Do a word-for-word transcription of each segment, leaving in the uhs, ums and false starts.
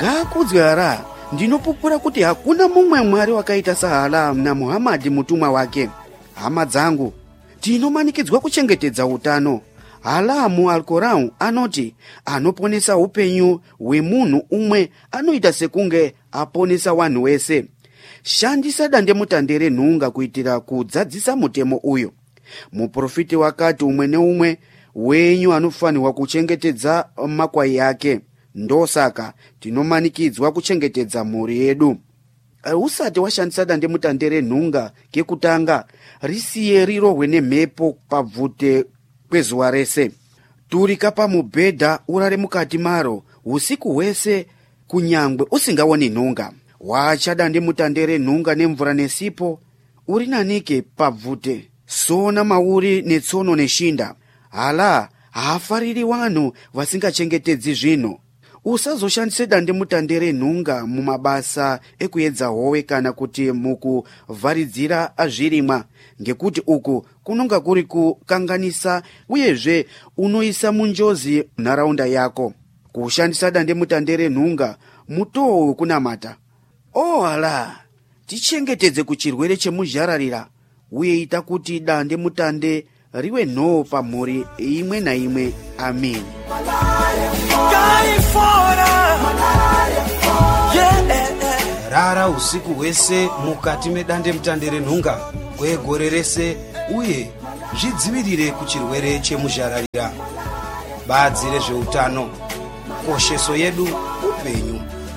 ngakudzwara ndinopupura kuti hakuna mumwe mwari wakaita sahala na Muhammad mutumwa wake. Hama dzangu, tinomanikidzwa kuchengetedza utano. Allah mu Al-Quran anoti anoponesa upenyu wemunhu umwe anoita sekunge aponesa wanhu wese. Shandisa dande mutandere nhunga kuitira kudzadzisa mutemo uyo. Muprofiti wakati umwe neumwe wenyu anofanirwa kuchengetedza makwai yake. Ndosaka tinomanikidzwa kuchengetedza mhuri yedu. Usati washandisa dande mutandere nhunga kekutanga, risiye rirohwe nemhepo pabvute kwezuva rese. Turika pamubhedha urare mukati maro usiku hwese kunyangwe usingaoni nhunga. Wacha dande mutandere nhunga nemvura nesipo, urinanike pabvute. Sona mauri netsono neshinda. Allah haafariri vanhu vasingachengetedzi zvino. Usazoshandise dande mutandere nhunga mumabasa ekuedza hove kana kuti mukuvharidzira azvirimwa, ngekuti uku kunonga kuri kukanganisa uyezve unoisa munjozi nharaunda yako. Kushandisa dande mutandere nhunga mutoo kunamata. O Allah, tichengetedze kuchirwere chemuzhararira uye ita kuti dande mutande riwe nhoo pamhuri imwe naimwe. Amen. Rara usiku hwese mukati medande mutandere nhunga kwegore rese uye zvidzivirire kuchirwere chemuzhararira. Badzi rezveutano, kosheso yedu upenyu.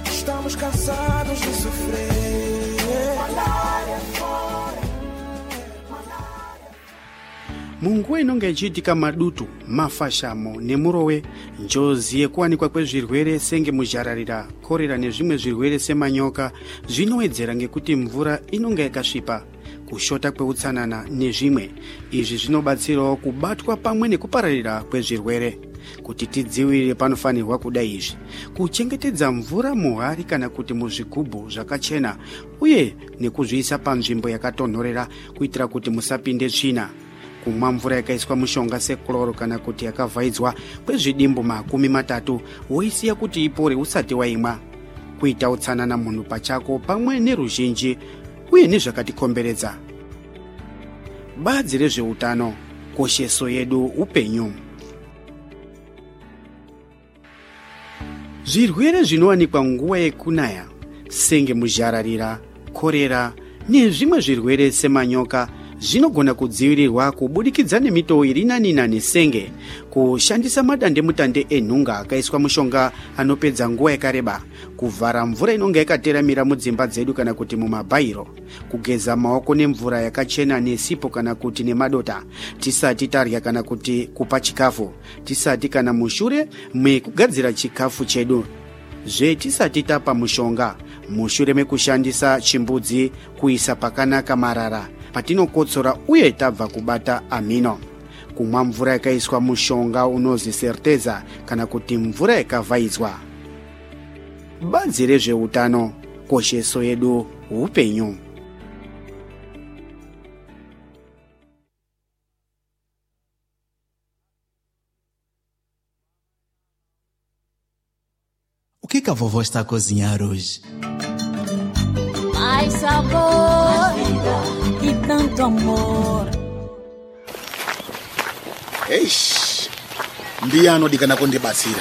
Munguwa inonga ichiitika madutu, mafashamo nemurowe, njozi yekuwanikwa kwezvirwere senge muzhararira, korera nezvimwe zvirwere semanyoka zvinowedzera ngekuti mvura inonga yakasvipa, kushota kweutsanana nezvimwe. Izvi zvinobatsirawo kubatwa pamwe nekupararira kwezvirwere. Kuti tidzivirire panofanirwa kuda izvi: kuchengetedza mvura muhari kana kuti muzvigubhu zvakachena uye nekuzviisa panzvimbo yakatonhorera kuitira kuti musapinde tsvina. Kumwa mvura yakaiswa mushonga sekloro kana kuti yakavhaidzwa kwezvidimbu makumi matatu woisiya kuti ipore usati waimwa. Kuita utsanana munhu pachako pamwe neruzhinji uye nezvakatikomberedza. Badzi rezveutano, kosheso yedu upenyu. Zvirwere zvinowanikwa nguva yekunaya senge muzhararira, korera nezvimwe zvirwere semanyoka zvinogona kudzivirirwa kubudikidza nemitoo iri nani nani senge kushandisa madande mutande enhunga akaiswa mushonga anopedza nguva yakareba, kuvhara mvura inonga yakateramira mudzimba dzedu kana kuti mumabhairo, kugeza maoko nemvura yakachena nesipo kana kuti nemadota, tisati tarya kana kuti kupa chikafu, tisati kana mushure mekugadzira chikafu chedu, zve tisati tapa mushonga, mushure mekushandisa chimbudzi kuisa pakanaka marara patinokotsora uye tabva kubata amino. Kumwa mvura yakaiswa mushonga unozi serteza kana kuti mvura yakavhaidzwa. Badzi rezveutano, kosheso yedu upenyu. O que que a vovó está a cozinhar hoje? Mais sabor e tanto amor. Eish, mbiya anodikana kundibatsira.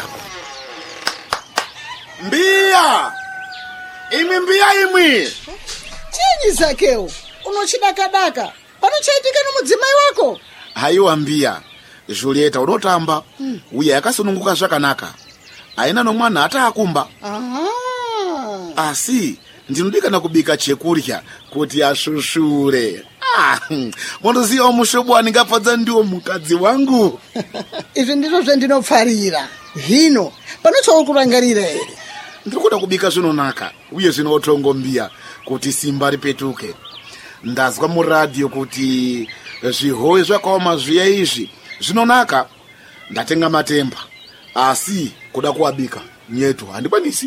Mbiya! Imwi mbiya imwi! Chinyi Zakeu? Unochidakadaka. Panochaitika nomudzimai wako? Haiwa mbiya, Julieta unotamba, hmm. Uye yakasununguka zvakanaka. Aina nomwana hata akumba. Aha. Asi, ndinodikana kubika chekurya kuti ashushure. Ah, monoziva mushobo waningafadza ndiwo mukadzi wangu. Izvi ndizvo zvendinofarira. Hino, panotsvawo kurangarira here. Ndikuda kubika zvinonaka, uye zvinotongo mbiya kuti simba ripetuke. Ndazwa muradio kuti zvihowe zvakaoma zviya izvi zvinonaka. Ndatenga matemba. Asi, kuda kuabika nyetu handikwanisi.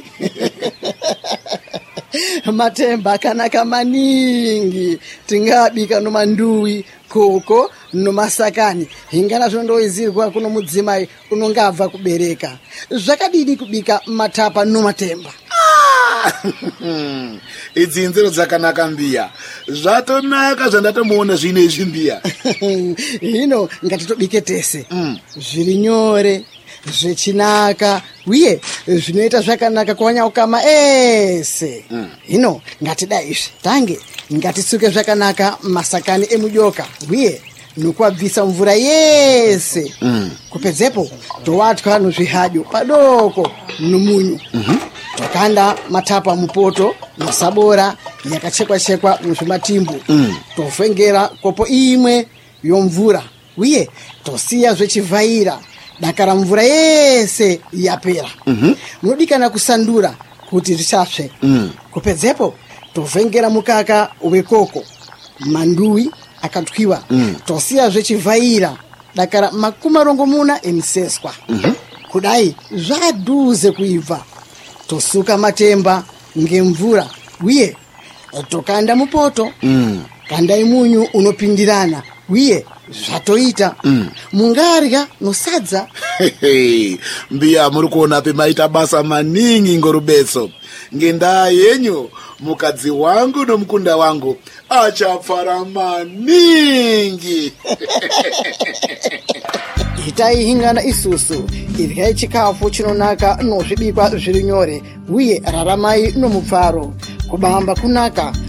Matemba akanaka maningi. Tingabika nomanduwi, koko, nomasakani. Hingana zvondoizirwa kuno mudzimai unonga abva kubereka. Zvakadini kubika matapa nomatemba? idzi nzero dzakanaka mbiya, zvatonaka zvandatomuona zvine izvi mbiya. Hino ngatitobike tese mm. zviri nyore zvechinaka uye zvinoita zvakanaka kuwanyaukama ese mm. Hino ngatida izvi tange ngatitsuke zvakanaka masakani emujoka uye nokuabvisa mvura yese mm. Kupedzepo towatwa nozvihadyo padoko nomunyu mm-hmm. Tokanda matapa mupoto masabora yakachekwa-chekwa muzvimatimbu mm. Tovhengera kopo imwe yomvura uye tosiya zvechivhaira dakara mvura yese yapera mm-hmm. Munodikana kusandura kuti zvisapsve mm. Kupedzepo tovhengera mukaka wekoko manduwi akatwiwa mm. Tosiya zvechivhaira dakara makumi marongomuna emiseswa mm-hmm. Kudai zvadhuze kuibva tosuka matemba ngemvura uye tokanda mupoto mm. Kandai munyu unopindirana uye zvatoita mm. Mungarya nosadza. Mbiya muri kuona pemaita basa maningi ngorubetso. Ngendaa yenyu mukadzi wangu nomukunda wangu achapfara maningi. Itai hingana isusu iryai chikafu chinonaka nozvibikwa zviri nyore uye raramai nomupfaro kubamba kunaka